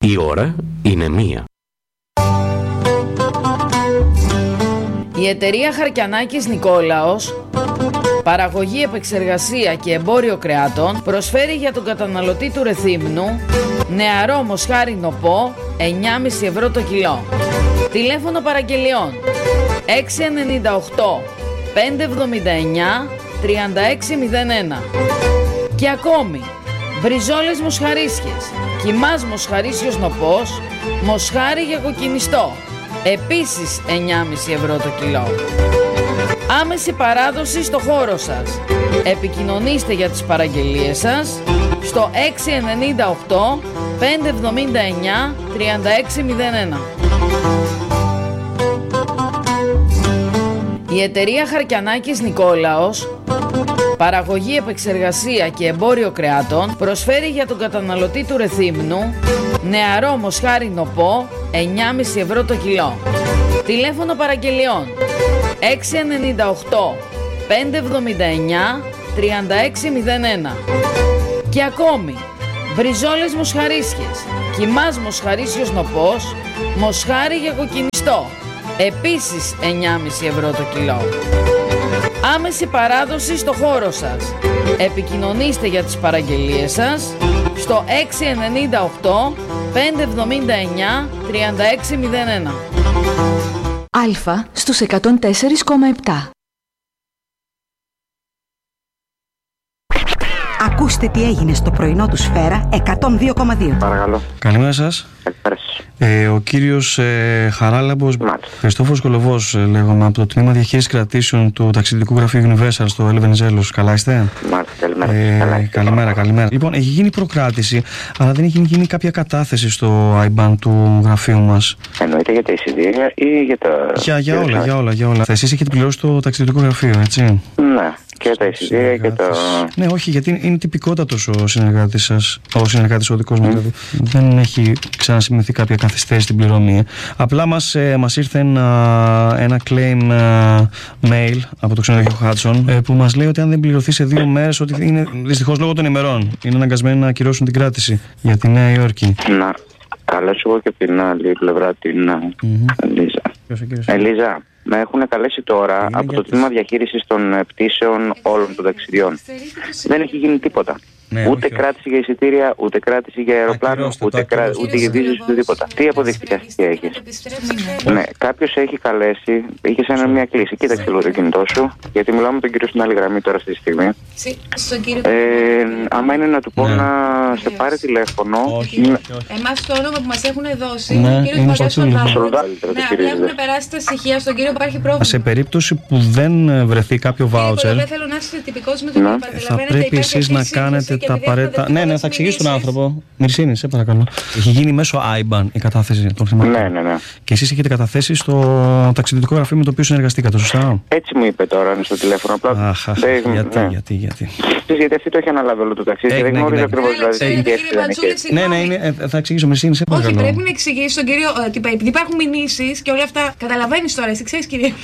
Η ώρα είναι 1. Η εταιρεία Χαρκιανάκης Νικόλαος, παραγωγή, επεξεργασία και εμπόριο κρεάτων, προσφέρει για τον καταναλωτή του Ρεθύμνου νεαρό μοσχάρι νοπό 9,5 ευρώ το κιλό. Τηλέφωνο παραγγελιών 698 579 3601. Και ακόμη μπριζόλες μοσχαρίσιες, κιμάς μοσχαρίσιος νοπός, μοσχάρι για κοκκινιστό, επίσης 9,5 ευρώ το κιλό. Άμεση παράδοση στο χώρο σας. Επικοινωνήστε για τις παραγγελίες σας στο 698 579 3601. Η εταιρεία Χαρκιανάκης Νικόλαος, παραγωγή, επεξεργασία και εμπόριο κρεάτων, προσφέρει για τον καταναλωτή του Ρεθύμνου νεαρό μοσχάρι νοπό 9,5 ευρώ το κιλό. Τηλέφωνο παραγγελιών 698 579 3601. Και ακόμη μπριζόλες μοσχαρίσιες, κιμάς μοσχαρίσιος νοπός, μοσχάρι για κοκκινιστό, επίσης 9,5 ευρώ το κιλό. Άμεση παράδοση στο χώρο σας. Επικοινωνήστε για τις παραγγελίες σας στο 698 579 3601. Αλφα στους 104,7. Ακούστε τι έγινε στο πρωινό του Σφαίρα 102,2. Παρακαλώ. Καλημέρα σας. Ο κύριος Χαράλαμπος Χριστόφορος Κολοβός, λέγομαι, από το τμήμα διαχείρισης κρατήσεων του ταξιδιωτικού γραφείου Universal στο Ελβενιζέλος. Καλά είστε? Καλημέρα. Καλημέρα. Λοιπόν, έχει γίνει προκράτηση, αλλά δεν έχει γίνει κάποια κατάθεση στο IBAN του γραφείου μας. Εννοείται για τα εισιτήρια ή για τα... Για όλα. Εσείς έχετε πληρώσει το ταξιδιωτικό γραφείο, έτσι? Ναι. Και τα εισιτήρια και το... Ναι, όχι, γιατί είναι τυπικότατος ο συνεργάτης σας, ο συνεργάτης ο δικός μου δηλαδή. Δεν έχει ξανασημειωθεί κάποια καθυστέρηση στην πληρωμή. Απλά μας ήρθε ένα claim mail από το ξενοδοχείο Hudson που μας λέει ότι αν δεν πληρωθεί σε 2 μέρες, ότι είναι δυστυχώς λόγω των ημερών, είναι αναγκασμένοι να ακυρώσουν την κράτηση για τη Νέα Υόρκη. Να καλέσω εγώ και από την άλλη πλευρά την Ελίζα. Ελίζα, με έχουν καλέσει τώρα από το τμήμα διαχείρισης των πτήσεων όλων των ταξιδιών. Δεν έχει γίνει τίποτα. Ναι, ούτε κράτηση για εισιτήρια, ούτε κράτηση για αεροπλάνο, ούτε για βίζες, ούτε τίποτα. Τι αποδεικτικά στοιχεία έχεις? Ναι, κάποιος έχει καλέσει, είχε σαν μια κλίση. Κοίταξε λίγο το κινητό σου, γιατί μιλάω με τον κύριο στην άλλη γραμμή τώρα αυτή τη στιγμή. Άμα είναι να του πω να σε πάρει τηλέφωνο. Εμάς το όνομα που μας έχουν δώσει είναι ο κύριος Βαριάς Σολδάδος. Ναι, απλά έχουν περάσει τα στοιχεία στον κύριο που υπάρχει πρόβλημα. Σε περίπτωση που δεν βρεθεί κάποιο voucher, δεν θέλω να είστε τυπικός με τον κύριο. θα πρέπει εσείς να κάνετε τα απαραίτητα. Ναι, θα εξηγήσω τον άνθρωπο. Μυρσίνη, σε παρακαλώ. Έχει γίνει μέσω IBAN η κατάθεση των χρημάτων. Ναι. Και εσείς έχετε καταθέσει στο ταξιδιωτικό γραφείο με το οποίο συνεργαστήκατε, σωστά? Έτσι μου είπε τώρα στο τηλέφωνο. Απλά. Γιατί. Γιατί αυτή το έχει αναλάβει όλο το ταξίδι. Δεν γνωρίζω ακριβώς δηλαδή. Ναι, θα εξηγήσω, Μυρσίνη, σε παρακαλώ. Όχι, πρέπει να εξηγήσει στον κύριο ότι επειδή υπάρχουν μηνύσεις και όλα αυτά. Καταλαβαίνεις τώρα, εσύ ξέρεις, κύριε.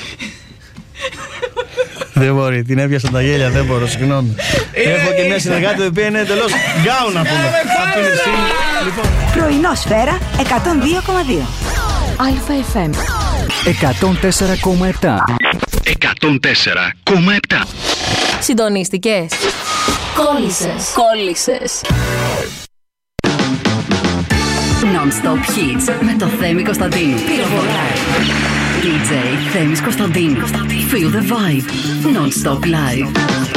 Δεν μπορεί, την έπιασαν τα γέλια, δεν μπορώ, συγγνώμη. Έχω και μια συνεργάτη η οποία είναι εντελώς γκάου να πούμε. Πρωινό Σφαίρα 102,2. Αλφα FM 104,7. 104,7. Συντονίστηκες? Κόλλησες. Non-stop hits με το Θέμη Κωνσταντίνου. DJ Θέμης Κωνσταντίνου. Feel the vibe. Non-stop live.